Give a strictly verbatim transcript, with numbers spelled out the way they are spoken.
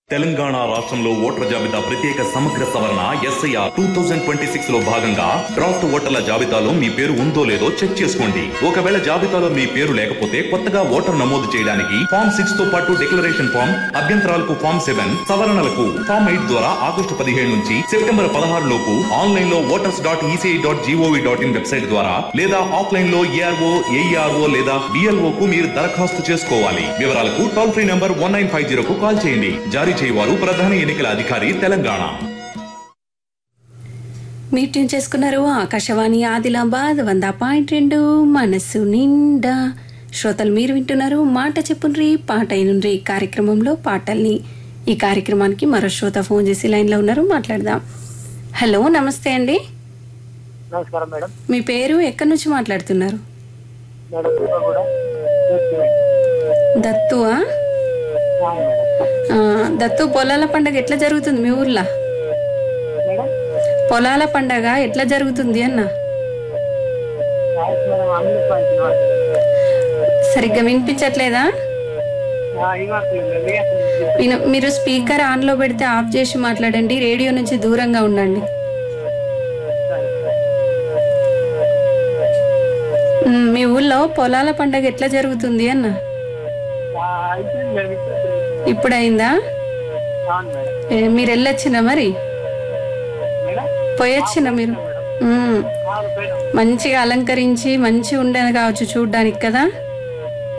తెలంగాణ రాష్ట్రంలో ఓటర్ల జాబితా ప్రత్యేక సమగ్ర సవరణ SIR two thousand twenty six లో భాగంగా డ్రాఫ్ట్ ఓటర్ల జాబితాలో మీ పేరు ఉందో లేదో చెక్ చేసుకోండి. ఒకవేళ జాబితాలో మీ పేరు లేకపోతే కొత్తగా ఓటర్ నమోదు చేయడానికి ఫామ్ సిక్స్ తో పాటు డిక్లరేషన్ ఫామ్, అభ్యంతరాలకు ఫామ్ సెవెన్, సవరణలకు ఫామ్ ఎయిట్ ద్వారా ఆగస్టు పదిహేడు నుంచి సెప్టెంబర్ పదహారు లోపు ఆన్లైన్ లో voters dot ECI dot GOV dot in website ద్వారా లేదా ఆఫ్లైన్ లో ఏఆర్ఓ, ఏఈఆర్ఓ లేదా బిఎల్ఓ కు మీరు దరఖాస్తు చేసుకోవాలి. వివరాలకు toll free number one nine five zero కు కాల్ చేయండి. జారీ చేయవారు ప్రధాన ఎన్నికల అధికారి తెలంగాణ. మీరు ట్యూన్ చేసుకున్నారు ఆకాశవాణి ఆదిలాబాద్ వంద పాయింట్ రెండు మనస్సు నిండా. శ్రోతలు మీరు వింటున్నారు మాట చెప్పుండ్రి పాట అయినుండ్రి కార్యక్రమంలో పాటల్ని. ఈ కార్యక్రమానికి మరో శ్రోత ఫోన్ చేసి లైన్ లో ఉన్నారు, మాట్లాడదాం. హలో, నమస్తే అండి. నమస్కారం మేడం. మీ పేరు, ఎక్కడి నుంచి మాట్లాడుతున్నారు? దత్తువా? దత్తు, పొలాల పండగ ఎట్లా జరుగుతుంది మీ ఊర్లో? పొలాల పండగ ఎట్లా జరుగుతుంది అన్న? సరిగ్గా వినిపించట్లేదా? మీరు స్పీకర్ ఆన్ లో పెడితే ఆఫ్ చేసి మాట్లాడండి, రేడియో నుంచి దూరంగా ఉండండి. మీ ఊళ్ళో పొలాల పండగ ఎట్లా జరుగుతుంది అన్న? ఇప్పుడైందా? మీరు వెళ్ళొచ్చినా మరి? పోయొచ్చిన మీరు? మంచిగా అలంకరించి మంచిగా ఉండేది కావచ్చు చూడ్డానికి కదా.